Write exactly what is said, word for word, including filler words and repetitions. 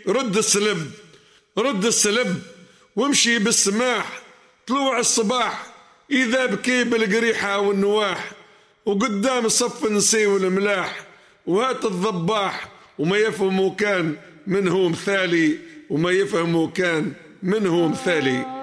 رد السلب رد السلب وامشي بالسماح، طلوع الصباح إذا بكي بالقريحة والنواح، وقدام الصف نسي والملاح، وهات الضباح وما يفهموا كان منه مثالي، وما يفهموا كان منه مثالي.